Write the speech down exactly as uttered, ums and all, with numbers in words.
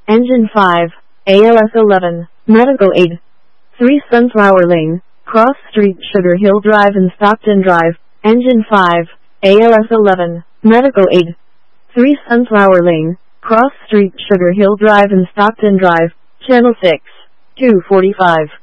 Engine five, A L S eleven, Medical Aid. three Sunflower Lane, Cross Street, Sugar Hill Drive and Stockton Drive. Engine five, A L S eleven, Medical Aid. three Sunflower Lane, Cross Street, Sugar Hill Drive and Stockton Drive. Channel six, two forty-five.